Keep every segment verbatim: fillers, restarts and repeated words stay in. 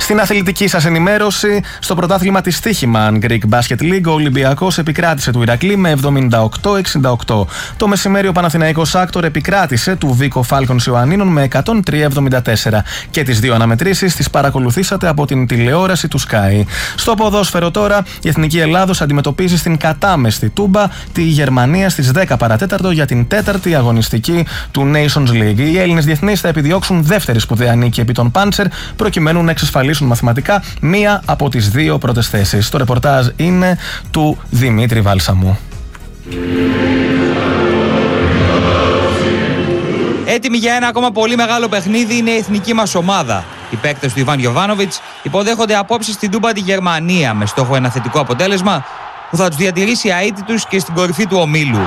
Στην αθλητική σας ενημέρωση, στο πρωτάθλημα της Στοίχημαν Greek Basket League, ο Ολυμπιακός επικράτησε του Ηρακλή με εβδομήντα οκτώ εξήντα οκτώ. Το μεσημέρι ο Παναθηναϊκός Άκτορ επικράτησε του Βίκο Φάλκονς Ιωαννίνων με εκατόν τρία εβδομήντα τέσσερα. Και τις δύο αναμετρήσεις τις παρακολουθήσατε από την τηλεόραση του Sky. Στο ποδόσφαιρο τώρα, η Εθνική Ελλάδος αντιμετωπίζει στην κατάμεστη Τούμπα τη Γερμανία στις δέκα παρατέταρτο για την τέταρτη αγωνιστική του Nations League. Οι Έλληνες διεθνείς θα επιδιώξουν δεύτερη σπουδαία νίκη επί των Πάντσερ, προκειμένου να εξασφαλίσουν μαθηματικά μία από τις δύο πρώτες θέσεις. Το ρεπορτάζ είναι του Δημήτρη Βάλσαμου. Έτοιμη για ένα ακόμα πολύ μεγάλο παιχνίδι είναι η εθνική μας ομάδα. Οι παίκτες του Ιβάν Γιοβάνοβιτς υποδέχονται απόψε στην Τούμπα τη Γερμανία με στόχο ένα θετικό αποτέλεσμα που θα τους διατηρήσει αίτητους και στην κορυφή του ομίλου.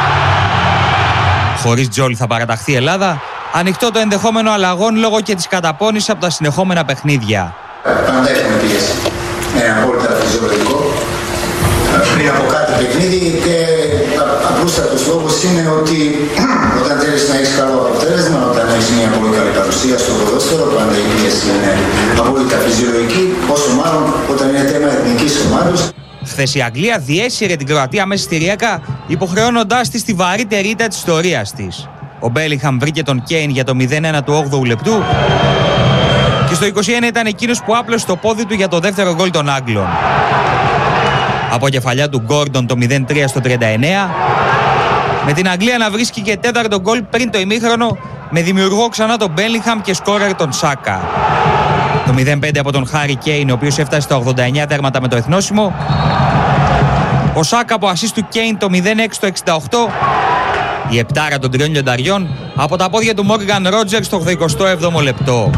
Χωρίς Τζόλι θα παραταχθεί η Ελλάδα, ανοιχτό το ενδεχόμενο αλλαγών λόγω και της καταπώνησης από τα συνεχόμενα παιχνίδια. Πάντα έχουμε πίεση. Είναι απόλυτα φυσιολογικό. Πριν από κάθε παιχνίδι και απλούστατος λόγος είναι ότι όταν θέλεις να έχεις καλό αποτέλεσμα, όταν έχεις μια πολύ καλή παρουσία στο ποδόσφαιρο, πάντα η πίεση είναι απόλυτα φυσιολογική, όσο μάλλον όταν είναι θέμα εθνικής ομάδας. Χθες η Αγγλία διέσυρε την Κροατία μέσα στη Ριέκα, υποχρεώνοντάς τη στη βαρύτερη ήττα της ιστορίας της. Ο Μπέλιγχαμ βρήκε τον Κέιν για το μηδέν ένα του όγδοου λεπτού και στο είκοσι ένα ήταν εκείνος που άπλωσε το πόδι του για το δεύτερο γκολ των Άγγλων. Από κεφαλιά του Γκόρντον το μηδέν τρία στο τριάντα εννέα, με την Αγγλία να βρίσκει και τέταρτο γκολ πριν το ημίχρονο, με δημιουργό ξανά τον Μπέλιγχαμ και σκόρερ τον Σάκα. Το μηδέν πέντε από τον Χάρι Κέιν, ο οποίος έφτασε στα ογδόντα εννέα τέρματα με το εθνόσημο. Ο Σάκα από ασίστ του Κέιν το μηδέν έξι στο εξήντα οκτώ. Η επτάρα των τριών λιονταριών από τα πόδια του Μόργαν Ρότζερς στο εικοστό έβδομο λεπτό.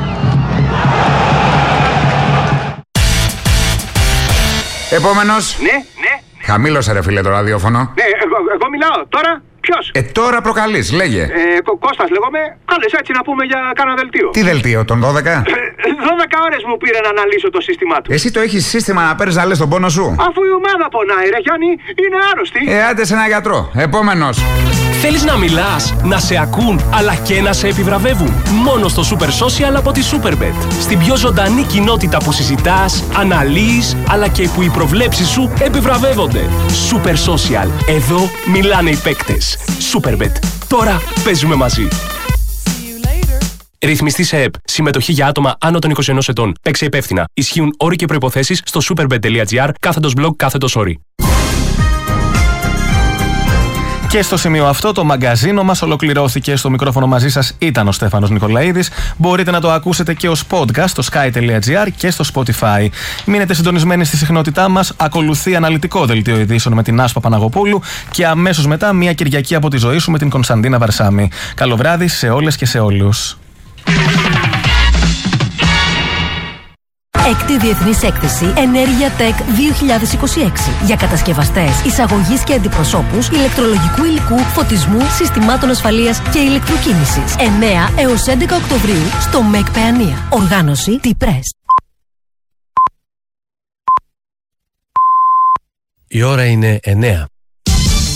Επόμενος. Ναι, ναι. Χαμήλωσε ρε φίλε το ραδιόφωνο. Ναι, εγώ, εγώ μιλάω. Τώρα ποιος? Ε, τώρα προκαλείς, λέγε. Ε, Κω- Κώστας λέγομαι. Κάλεσε έτσι να πούμε για κάνα δελτίο. Τι δελτίο, τον δώδεκα? Ε, δώδεκα ώρες μου πήρε να αναλύσω το σύστημά του. Εσύ το έχεις σύστημα να παίρνεις να λες τον πόνο σου? Αφού η ομάδα πονάει ρε Γιάννη, είναι άρρωστη. Ε, άντε σε ένα γιατρό. Επόμενος. Θέλεις να μιλάς, να σε ακούν, αλλά και να σε επιβραβεύουν? Μόνο στο Super Social από τη Superbet. Στην πιο ζωντανή κοινότητα που συζητάς, αναλύεις, αλλά και που οι προβλέψεις σου επιβραβεύονται. Super Social. Εδώ μιλάνε οι παίκτες. Superbet. Τώρα παίζουμε μαζί. Ρυθμιστή σε ΕΠ. Συμμετοχή για άτομα άνω των είκοσι ενός ετών. Παίξε υπεύθυνα. Ισχύουν όροι και προϋποθέσεις στο superbet.gr κάθετος blog κάθετος όροι. Και στο σημείο αυτό το μαγκαζίνο μας ολοκληρώθηκε. Στο μικρόφωνο μαζί σας ήταν ο Στέφανος Νικολαίδης. Μπορείτε να το ακούσετε και ως podcast στο sky.gr και στο Spotify. Μείνετε συντονισμένοι στη συχνότητά μας. Ακολουθεί αναλυτικό δελτίο ειδήσεων με την Άσπα Παναγοπούλου και αμέσως μετά μια Κυριακή από τη ζωή σου με την Κωνσταντίνα Βαρσάμη. Καλό βράδυ σε όλες και σε όλους. Έκτη Διεθνής Έκθεση Ενέργεια Tech δύο χιλιάδες είκοσι έξι για κατασκευαστές, εισαγωγής και αντιπροσώπους ηλεκτρολογικού υλικού, φωτισμού, συστημάτων ασφαλείας και ηλεκτροκίνησης. εννέα έως έντεκα Οκτωβρίου στο ΜΕΚ Παιανία. Οργάνωση T-Press. Η ώρα είναι εννέα.